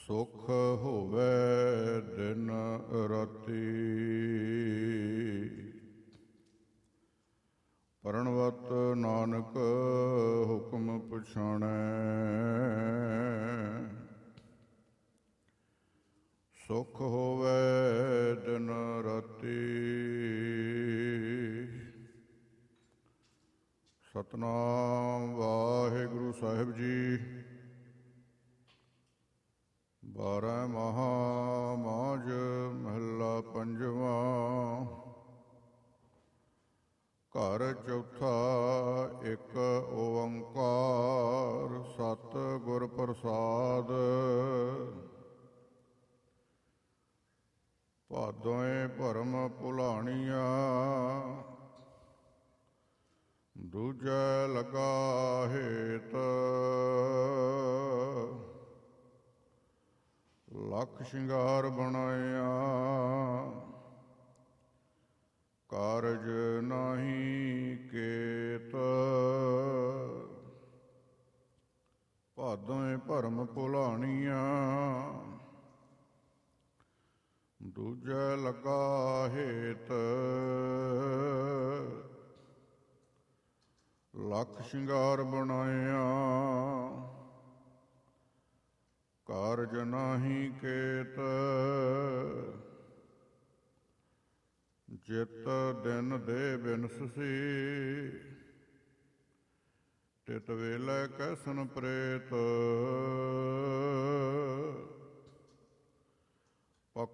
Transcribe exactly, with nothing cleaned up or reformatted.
ਸੁਖ ਹੋਵੇ ਦਿਨ ਰਾਤੀ, ਪਰਣਵਤ ਨਾਨਕ ਹੁਕਮ ਪਛਾਣੈ। ਸੁਖ ਹੋਵੇ ਦਿਨ ਰਾਤੀ, ਸਤਿਨਾਮ ਵਾਹਿਗੁਰੂ ਸਾਹਿਬ ਜੀ। ਬਾਰ੍ਹਾਂ ਮਹਾ ਮਾਝ ਮਹੱਲਾ ਪੰਜਵਾਂ। ਘਰ ਚੌਥਾ ਇੱਕ ਓੰਕਾਰ, ਸਤਿ ਗੁਰ ਪ੍ਰਸਾਦ। ਭਾਦੋਏ ਭਰਮ ਭੁਲਾਣੀਆਂ, ਦੂਜੈ ਲਗਾ ਹੇਤ। ਲੱਖ ਸ਼ਿੰਗਾਰ ਬਣਾਇਆ, ਕਾਰਜ ਨਾਹੀ ਕੇਤ। ਭਾਦੋਏ ਭਰਮ ਭੁਲਾਣੀਆਂ, ਦੂਜੈ ਲਗਾ ਹੇਤ। ਲੱਖ ਸ਼ਿੰਗਾਰ ਬਣਾਇਆ, ਕਾਰਜ ਨਾਹੀ ਕੇਤ। ਜਿਤ ਦਿਨ ਦੇ ਬਿਨਸੀ, ਤਿਤ ਵੇਲੇ ਕੈਸਨ ਪ੍ਰੇਤ।